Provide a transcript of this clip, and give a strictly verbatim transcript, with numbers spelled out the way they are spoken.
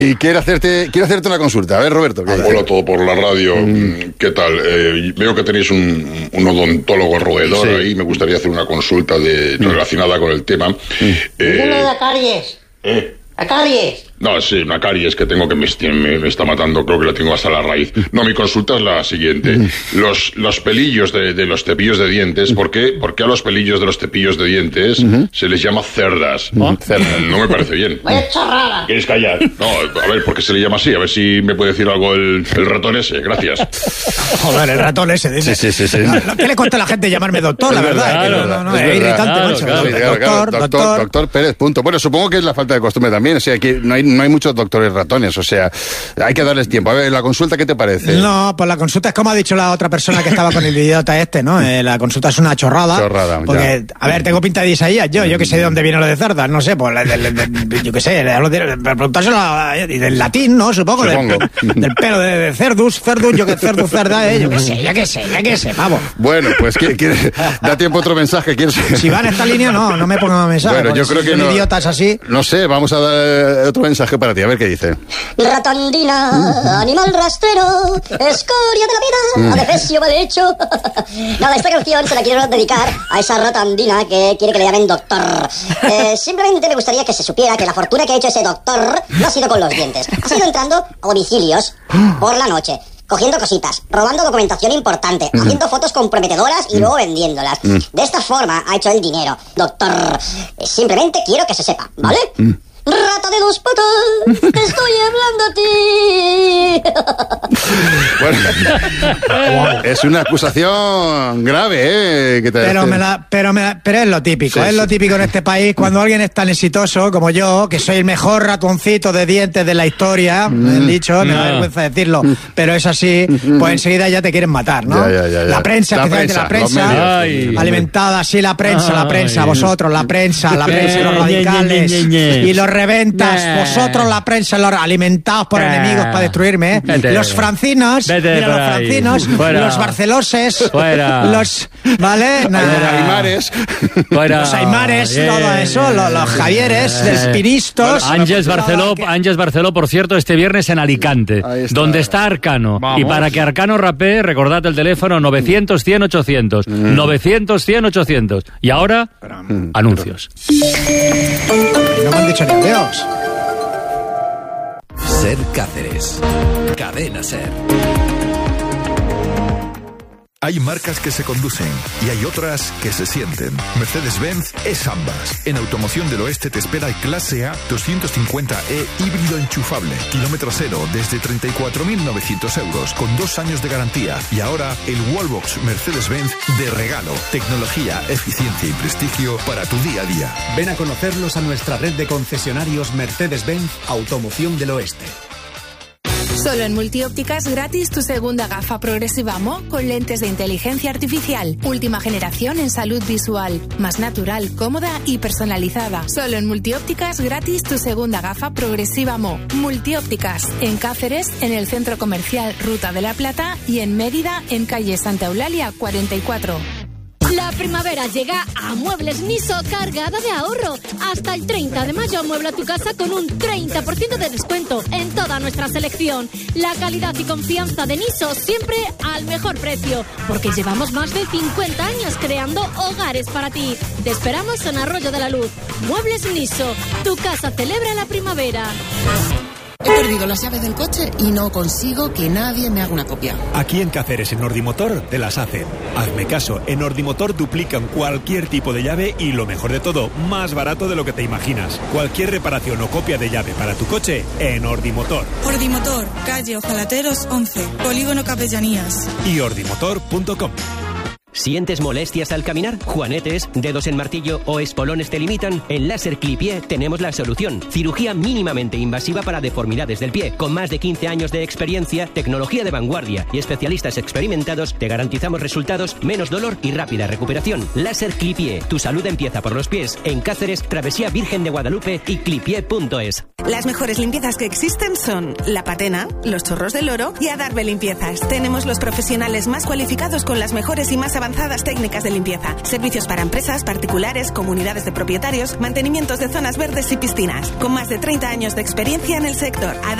Y quiere hacerte, quiere hacerte una consulta. A ver, Roberto. ¿qué Hola a todo por la radio. Mm. ¿Qué tal? Eh, veo que tenéis un, un odontólogo roedor sí. ahí. Me gustaría hacer una consulta de, mm. relacionada con el tema. Mm. Eh, Uno de caries. ¿Eh? ¿A caries? No, sí, una caries que tengo que me, me, me está matando, creo que la tengo hasta la raíz. No, mi consulta es la siguiente. Los, los pelillos de, de los cepillos de dientes, ¿por qué, ¿por qué a los pelillos de los cepillos de dientes uh-huh. se les llama cerdas? ¿Oh? Cerdas. No me parece bien. Vaya chorrada. ¿Quieres callar? No, a ver, ¿por qué se le llama así? A ver si me puede decir algo el, el ratón ese. Gracias. Joder, el ratón ese, dice. Sí, sí, sí. sí. No, ¿qué le cuesta a la gente llamarme doctor, la verdad? Claro, que no, no, no, es, es irritante, claro, macho. Claro, doctor, claro, claro. doctor, doctor, doctor Pérez, punto. Bueno, supongo que es la falta de costumbre también. O sea, que no hay, no hay muchos doctores ratones, o sea, hay que darles tiempo. A ver, la consulta, ¿qué te parece? No, pues la consulta es como ha dicho la otra persona que estaba con el idiota este, ¿no? Eh, la consulta es una chorrada. Chorrada, porque, ya. A ver, tengo pinta de Isaías, yo, yo que sé de dónde viene lo de cerdas, no sé, pues, de, de, de, yo que sé, preguntárselo del latín, ¿no? Supongo, Supongo. Del, del pelo de, de cerdus, cerdus, yo que cerdus, cerda, eh, yo que sé, ya que sé, ya que sé, pavo. Bueno, pues, ¿qué, qué, da tiempo otro mensaje, ¿quieres? Si va en esta línea, no, no me ponga más mensaje. Bueno, yo creo si que no. idiota es así. No sé, vamos a dar otro mensaje para ti, a ver qué dice. Ratondina, animal rastrero, escoria de la vida, adefesio mal hecho. Nada, esta canción se la quiero dedicar a esa ratondina que quiere que le llamen doctor. Eh, simplemente me gustaría que se supiera que la fortuna que ha hecho ese doctor no ha sido con los dientes. Ha sido entrando a domicilios por la noche, cogiendo cositas, robando documentación importante, mm. haciendo fotos comprometedoras y mm. luego vendiéndolas. Mm. De esta forma ha hecho el dinero, doctor. Eh, simplemente quiero que se sepa, ¿vale? Mm. Rata de dos patas, te estoy hablando a ti. Bueno, es una acusación grave, ¿eh? Que te pero, me la, pero, me la, pero es lo típico, sí, es sí. lo típico en este país. Cuando alguien es tan exitoso como yo, que soy el mejor ratoncito de dientes de la historia, mm. me han dicho, me no. da vergüenza decirlo, pero es así, pues enseguida ya te quieren matar, ¿no? Ya, ya, ya, ya. La prensa, la especialmente prensa, la prensa, medios, alimentada así, la prensa, la prensa, Ay. vosotros, la prensa, la prensa y los radicales, y los reventas, yeah. vosotros, la prensa, los alimentados por yeah. enemigos para destruirme, ¿eh? Vete. Los francinos, Vete mira, los francinos, Fuera. los barceloses, Fuera. los, ¿vale? Los aimares, los aimares, yeah. todo eso, los, los javieres, yeah. despinistos. Ángeles Barceló, que... Ángeles Barceló, por cierto, este viernes en Alicante, está. donde está Arcano. Vamos. Y para que Arcano rapee, recordad el teléfono novecientos cien ochocientos. Mm. novecientos cien ochocientos. Y ahora, pero, anuncios. Pero... No me han dicho ni adiós. Ser Cáceres. Cadena Ser. Hay marcas que se conducen y hay otras que se sienten. Mercedes-Benz es ambas. En Automoción del Oeste te espera el Clase A doscientos cincuenta E híbrido enchufable. Kilómetro cero desde treinta y cuatro mil novecientos euros con dos años de garantía. Y ahora el Wallbox Mercedes-Benz de regalo. Tecnología, eficiencia y prestigio para tu día a día. Ven a conocerlos a nuestra red de concesionarios Mercedes-Benz Automoción del Oeste. Solo en Multiópticas gratis tu segunda gafa progresiva M O con lentes de inteligencia artificial. Última generación en salud visual. Más natural, cómoda y personalizada. Solo en Multiópticas gratis tu segunda gafa progresiva M O. Multiópticas en Cáceres, en el Centro Comercial Ruta de la Plata y en Mérida, en calle Santa Eulalia cuarenta y cuatro. La primavera llega a Muebles Niso cargada de ahorro. Hasta el treinta de mayo amuebla tu casa con un treinta por ciento de descuento en toda nuestra selección. La calidad y confianza de Niso siempre al mejor precio, porque llevamos más de cincuenta años creando hogares para ti. Te esperamos en Arroyo de la Luz. Muebles Niso, tu casa celebra la primavera. He perdido las llaves del coche y no consigo que nadie me haga una copia. Aquí en Cáceres, en Ordimotor, te las hacen. Hazme caso, en Ordimotor duplican cualquier tipo de llave y lo mejor de todo, más barato de lo que te imaginas. Cualquier reparación o copia de llave para tu coche, en Ordimotor. Ordimotor, calle Ojalateros once, Polígono Capellanías. Y ordimotor punto com. ¿Sientes molestias al caminar? ¿Juanetes, dedos en martillo o espolones te limitan? En Láser Clipié tenemos la solución. Cirugía mínimamente invasiva para deformidades del pie. Con más de quince años de experiencia, tecnología de vanguardia y especialistas experimentados, te garantizamos resultados, menos dolor y rápida recuperación. Láser Clipié. Tu salud empieza por los pies. En Cáceres, Travesía Virgen de Guadalupe y clipié punto es. Las mejores limpiezas que existen son La Patena, Los Chorros del Oro y Adarve Limpiezas. Tenemos los profesionales más cualificados con las mejores y más avanzadas técnicas de limpieza. Servicios para empresas, particulares, comunidades de propietarios, mantenimientos de zonas verdes y piscinas. Con más de treinta años de experiencia en el sector.